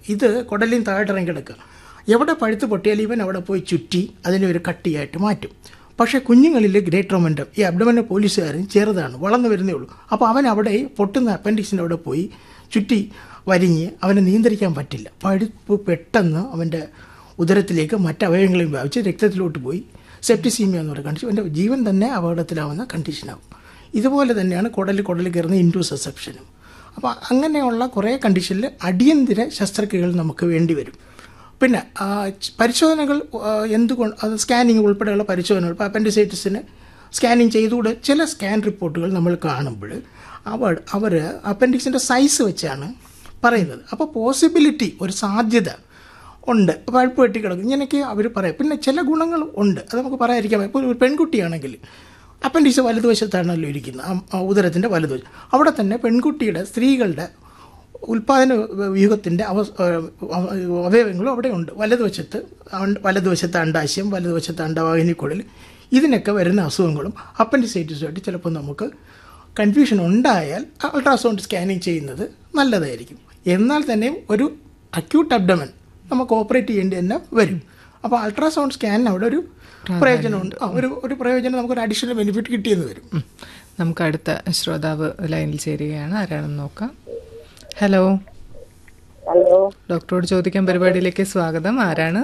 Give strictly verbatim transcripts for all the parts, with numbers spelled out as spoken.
ഇത് കുടലിന് താഴെയിറങ്ങി കിടക്കുക. എവിടെ പഴുത്ത് പൊട്ടിയാൽ ഇവൻ അവിടെ പോയി ചുറ്റി അതിനെ ഒരു കട്ടിയായിട്ട് മാറ്റും. പക്ഷേ കുഞ്ഞുങ്ങളിൽ ഗ്രേറ്റ് മൊമെൻ്റം ഈ അബ്ഡോമിനൽ പോലീസുകാരൻ ചെറുതാണ്, വളർന്നു വരുന്നേ ഉള്ളൂ. അപ്പോൾ അവൻ അവിടെ പൊട്ടുന്ന അപ്പൻഡിക്സിൻ്റെ അവിടെ പോയി ചുറ്റി വരിഞ്ഞ് അവനെ നിയന്ത്രിക്കാൻ പറ്റില്ല. പഴുപ്പ് പെട്ടെന്ന് അവൻ്റെ ഉദരത്തിലേക്ക് മറ്റവയവങ്ങളെയും വ്യാപിച്ച് രക്തത്തിലോട്ട് പോയി സെപ്റ്റിസീമിയ എന്ന് പറയുന്ന കണ്ടീഷൻ, അവൻ്റെ ജീവൻ തന്നെ അപകടത്തിലാവുന്ന കണ്ടീഷനാകും. ഇതുപോലെ തന്നെയാണ് കുടലിൽ കുടലിൽ കയറുന്ന ഇൻഡ്യൂസെപ്ഷനും. അപ്പോൾ അങ്ങനെയുള്ള കുറേ കണ്ടീഷനിൽ അടിയന്തര ശസ്ത്രക്രിയകൾ നമുക്ക് വേണ്ടി വരും. പിന്നെ പരിശോധനകൾ എന്തുകൊണ്ട് അത് സ്കാനിങ് ഉൾപ്പെടെയുള്ള പരിശോധനകൾ, ഇപ്പോൾ അപ്പൻഡിസൈറ്റിസിന് സ്കാനിങ് ചെയ്തുകൂടെ ചില സ്കാൻ റിപ്പോർട്ടുകൾ നമ്മൾ കാണുമ്പോൾ അവർ അവർ അപ്പൻഡിക്സിൻ്റെ സൈസ് വെച്ചാണ് പറയുന്നത്. അപ്പോൾ പോസിബിലിറ്റി ഒരു സാധ്യത ഉണ്ട്, പഴുപ്പ് വെട്ടി കിടക്കും ഇങ്ങനെയൊക്കെ അവർ പറയും. പിന്നെ ചില ഗുണങ്ങളും ഉണ്ട്, അത് നമുക്ക് പറയാതിരിക്കാം. ഇപ്പോൾ ഒരു പെൺകുട്ടിയാണെങ്കിൽ അപ്പൻഡിക്സ് വലതുവശത്താണല്ലോ ഇരിക്കുന്നത്, ഉദരത്തിൻ്റെ വലതുവശം. അവിടെ തന്നെ പെൺകുട്ടിയുടെ സ്ത്രീകളുടെ ഉൽപ്പാദന വ്യൂഹത്തിൻ്റെ അവ അവയവങ്ങളും അവിടെ ഉണ്ട്. വലതുവശത്ത് വലതുവശത്ത് അണ്ടാശയം, വലതുവശത്ത് അണ്ടവാഹിനിക്കുഴൽ, ഇതിനൊക്കെ വരുന്ന അസുഖങ്ങളും അപ്പൻഡിസൈറ്റിസുമായിട്ട് ചിലപ്പോൾ നമുക്ക് കൺഫ്യൂഷൻ ഉണ്ടായാൽ അൾട്രാസൗണ്ട് സ്കാനിങ് ചെയ്യുന്നത് നല്ലതായിരിക്കും. എന്നാൽ തന്നെയും ഒരു അക്യൂട്ട് അബ്ഡമൻ നമുക്ക് ഓപ്പറേറ്റ് ചെയ്യേണ്ടി തന്നെ വരും. അപ്പോൾ അൾട്രാസൗണ്ട് സ്കാനിന് അവിടെ ഒരു പ്രയോജനമുണ്ട്, ഒരു ഒരു പ്രയോജനം നമുക്കൊരു അഡീഷണൽ ബെനിഫിറ്റ് കിട്ടിയെന്ന് വരും. നമുക്ക് അടുത്ത ശ്രോതാവ് ലൈനിൽ ചേരുകയാണ്, ആരാണെന്ന് നോക്കാം. ഹലോ ഹലോ ഡോക്ടറോട് ചോദിക്കാൻ പരിപാടിയിലേക്ക് സ്വാഗതം. ആരാണ്?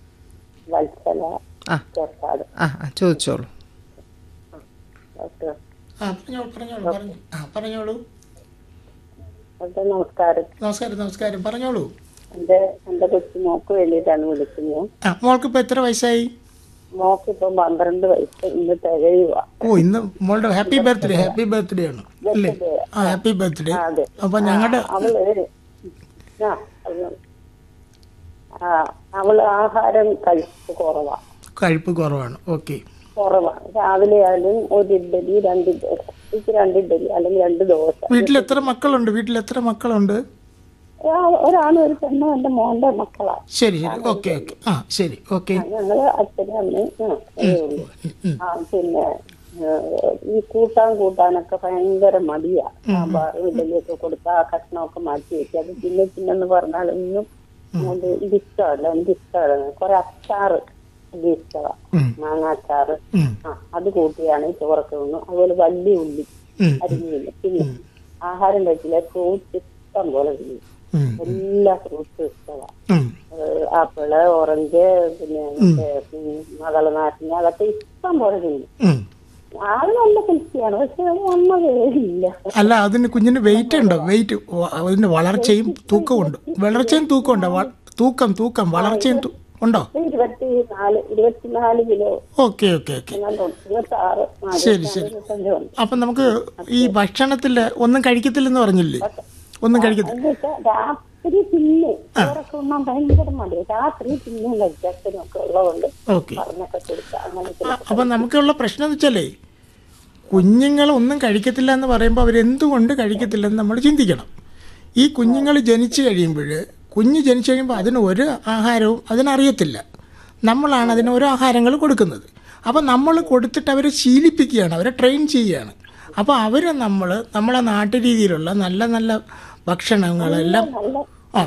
ആ ആ ചോദിച്ചോളൂ. പറഞ്ഞോളൂ. നമസ്കാരം. നമസ്കാരം നമസ്കാരം പറഞ്ഞോളൂ. എന്റെ എന്റെ കൊച്ചു മോക്ക് വേണ്ടിയിട്ടാണ് വിളിക്കുന്നത്. ആ മോൾക്ക് ഇപ്പൊ എത്ര വയസ്സായി? മോക്ക് ഇപ്പൊ പന്ത്രണ്ട് വയസ്സ് ഇന്ന് തികയുക. ഓ ഇന്ന് മോളുടെ ഹാപ്പി ബർത്ത്ഡേ ഹാപ്പി ബർത്ത്ഡേ ആണ് അല്ലേ? ആ ഹാപ്പി ബർത്ത്ഡേ. അപ്പൊ ഞങ്ങളുടെ അവള് ആ അവള് ആഹാരം കഴിപ്പ് കുറവാ കഴിപ്പ് കുറവാണ്. ഓക്കെ കുറവാണ്. രാവിലെ ആയാലും ഒരു ഇഡ്ഡലി രണ്ട് രണ്ട് ഇഡ്ഡലി അല്ലെങ്കിൽ രണ്ട് ദോശ. വീട്ടിൽ എത്ര മക്കളുണ്ട്? വീട്ടിൽ എത്ര മക്കളുണ്ട്? ഒരാളും ഒരു പെണ്ണും എന്റെ മോന്റെ മക്കളാ. ശരി ശരി ഓക്കെ ഓക്കെ ആ ശരി ഓക്കെ. ഞങ്ങള് അച്ഛനും അമ്മയും ആ പിന്നെ ഈ കൂട്ടാൻ കൂട്ടാനൊക്കെ ഭയങ്കര മടിയാ. സാമ്പാറും ഇഡലിയൊക്കെ കൊടുത്താൽ ആ കഷ്ണമൊക്കെ മാറ്റി വെക്കുക. അത് പിന്നെ പിന്നെന്ന് പറഞ്ഞാലൊന്നും ഇത് ഇഷ്ടമല്ല, എനിക്ക് ഇഷ്ടമല്ല. കുറെ അച്ചാറ് ഇത് ഇഷ്ടമാ, മാങ്ങാച്ചാറ്. ആ അത് കൂട്ടിയാണ് ചോറൊക്കെ ഉണ്ണു. അതുപോലെ വലിയ ഉള്ളി അരിഞ്ഞില്ല. പിന്നെ ആഹാരം കഴിച്ചില്ല. ഫ്രൂട്ട്സ് ഇഷ്ടം പോലെ തിന്നു, എല്ലാ ഫ്രൂട്ട്സും ഇഷ്ടമാ. ആപ്പിള്, ഓറഞ്ച്, പിന്നെ മകള നാട്ടിന് അതൊക്കെ ഇഷ്ടം പോലെ തിന്നു. ആള് നല്ല ഹെൽത്തിയാണ്, പക്ഷെ ഒന്നും വേറില്ല. അല്ല അതിന് കുഞ്ഞിന് വെയിറ്റ് ഉണ്ടോ? വെയിറ്റ് അതിന് വളർച്ചയും തൂക്കവും ഉണ്ട്. വളർച്ചയും തൂക്കം ഉണ്ടോ? തൂക്കം തൂക്കം വളർച്ചയും ഉണ്ടോ? ഇരുപത്തി നാല് ഇരുപത്തിനാല് കിലോ. ഓക്കെ ഓക്കെ ഓക്കെ ഇരുപത്തി ആറ്. ശരി ശരി. അപ്പൊ നമുക്ക് ഈ ഭക്ഷണത്തില് ഒന്നും കഴിക്കത്തില്ലെന്ന് പറഞ്ഞില്ലേ? ഒന്നും കഴിക്കത്തില്ല. രാത്രി പിന്നെ ചോറൊക്കെ ഉണ്ണാൻ ഭയങ്കര മടിയാ. രാത്രി പിന്നെ കഴിക്കാത്തതിനൊക്കെ ഉള്ളതുകൊണ്ട് പറഞ്ഞൊക്കെ കൊടുക്കുക. അങ്ങനെ അപ്പൊ നമുക്കുള്ള പ്രശ്നം എന്ന് വെച്ചാലേ കുഞ്ഞുങ്ങൾ ഒന്നും കഴിക്കത്തില്ല എന്ന് പറയുമ്പോൾ അവരെന്തുകൊണ്ട് കഴിക്കത്തില്ലെന്ന് നമ്മൾ ചിന്തിക്കണം. ഈ കുഞ്ഞുങ്ങൾ ജനിച്ചു കഴിയുമ്പോൾ കുഞ്ഞ് ജനിച്ചു കഴിയുമ്പോൾ അതിന് ഒരു ആഹാരവും അതിനറിയത്തില്ല. നമ്മളാണ് അതിന് ഓരോ ആഹാരങ്ങൾ കൊടുക്കുന്നത്. അപ്പോൾ നമ്മൾ കൊടുത്തിട്ട് അവരെ ശീലിപ്പിക്കുകയാണ്, അവരെ ട്രെയിൻ ചെയ്യുകയാണ്. അപ്പോൾ അവർ നമ്മൾ നമ്മളെ നാട്ടു രീതിയിലുള്ള നല്ല നല്ല ഭക്ഷണങ്ങളെല്ലാം ആ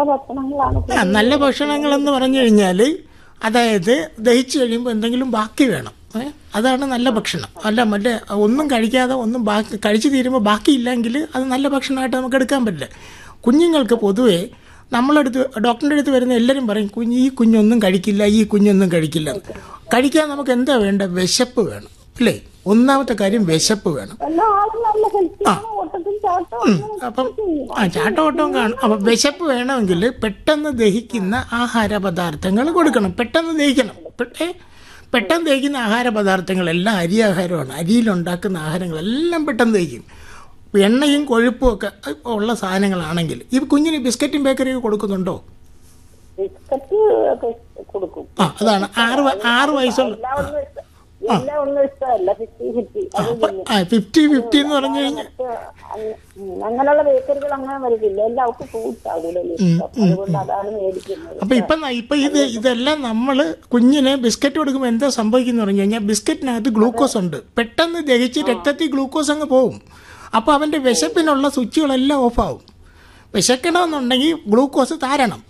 ആ നല്ല ഭക്ഷണങ്ങളെന്ന് പറഞ്ഞു കഴിഞ്ഞാൽ അതായത് ദഹിച്ചു കഴിയുമ്പോൾ എന്തെങ്കിലും ബാക്കി വേണം. അതാണ് നല്ല ഭക്ഷണം. അല്ല മറ്റേ ഒന്നും കഴിക്കാതെ ഒന്നും ബാക്കി കഴിച്ചു തീരുമ്പോൾ ബാക്കിയില്ലെങ്കിൽ അത് നല്ല ഭക്ഷണമായിട്ട് നമുക്ക് എടുക്കാൻ പറ്റില്ല. കുഞ്ഞുങ്ങൾക്ക് പൊതുവേ നമ്മളടുത്ത് ഡോക്ടറിൻ്റെ അടുത്ത് വരുന്ന എല്ലാവരും പറയും കുഞ്ഞ് ഈ കുഞ്ഞൊന്നും കഴിക്കില്ല, ഈ കുഞ്ഞൊന്നും കഴിക്കില്ല. കഴിക്കാൻ നമുക്ക് എന്താ വേണ്ട? വിശപ്പ് വേണം അല്ലേ? ഒന്നാമത്തെ കാര്യം വിശപ്പ് വേണം. ആ അപ്പം ആ ചാട്ടോട്ടവും കാണും. അപ്പം വിശപ്പ് വേണമെങ്കിൽ പെട്ടെന്ന് ദഹിക്കുന്ന ആഹാര പദാർത്ഥങ്ങൾ കൊടുക്കണം. പെട്ടെന്ന് ദഹിക്കണം. പെട്ടെന്ന് ദഹിക്കുന്ന ആഹാര പദാർത്ഥങ്ങളെല്ലാം അരി ആഹാരമാണ്. അരിയിലുണ്ടാക്കുന്ന ആഹാരങ്ങളെല്ലാം പെട്ടെന്ന് ദഹിക്കും. എണ്ണയും കൊഴുപ്പും ഒക്കെ ഉള്ള സാധനങ്ങളാണെങ്കിൽ ഈ കുഞ്ഞിന് ബിസ്ക്കറ്റും ബേക്കറിയും കൊടുക്കുന്നുണ്ടോ? ആ അതാണ് ആറ് ആറ് വയസ്സുള്ള ഫിഫ്റ്റി ഫിഫ്റ്റി എന്ന് പറഞ്ഞു കഴിഞ്ഞാൽ അങ്ങനെയുള്ള ബേക്കറികൾ അങ്ങനെ വരില്ല. എല്ലാവർക്കും ഫ്രൂട്ട്സ് അതുകൊണ്ട് അതാണ് മേടിക്കുന്നത്. അപ്പൊ ഇപ്പൊ ഇപ്പൊ ഇത് ഇതെല്ലാം നമ്മള് കുഞ്ഞിന് ബിസ്ക്കറ്റ് കൊടുക്കുമ്പോൾ എന്താ സംഭവിക്കുന്നു പറഞ്ഞു കഴിഞ്ഞാൽ ബിസ്ക്കറ്റിനകത്ത് ഗ്ലൂക്കോസ് ഉണ്ട്. പെട്ടെന്ന് ദഹിച്ച് രക്തത്തിൽ ഗ്ലൂക്കോസ് അങ്ങ് പോകും. അപ്പോൾ അവൻ്റെ വിശപ്പിനുള്ള സ്വിച്ചുകളെല്ലാം ഓഫാവും. വിശക്കണമെന്നുണ്ടെങ്കിൽ ഗ്ലൂക്കോസ് താരണം.